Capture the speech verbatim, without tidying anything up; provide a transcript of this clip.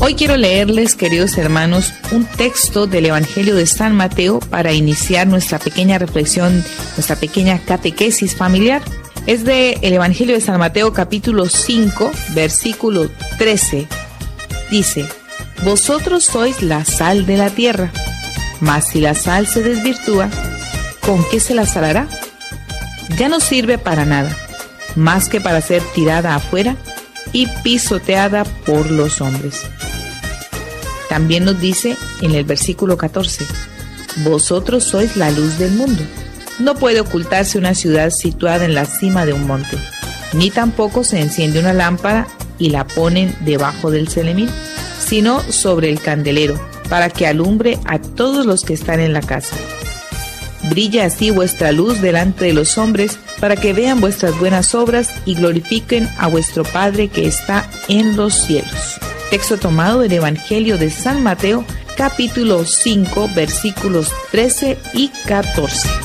Hoy quiero leerles, queridos hermanos, un texto del Evangelio de San Mateo para iniciar nuestra pequeña reflexión, nuestra pequeña catequesis familiar. Es de el Evangelio de San Mateo, capítulo cinco, versículo trece. Dice: Vosotros sois la sal de la tierra, mas si la sal se desvirtúa, ¿con qué se la salará? Ya no sirve para nada, más que para ser tirada afuera y pisoteada por los hombres. También nos dice en el versículo catorce: Vosotros sois la luz del mundo. No puede ocultarse una ciudad situada en la cima de un monte, ni tampoco se enciende una lámpara y la ponen debajo del celemín, sino sobre el candelero, para que alumbre a todos los que están en la casa. Brilla así vuestra luz delante de los hombres, para que vean vuestras buenas obras y glorifiquen a vuestro Padre que está en los cielos. Texto tomado del Evangelio de San Mateo, capítulo cinco, versículos trece y catorce.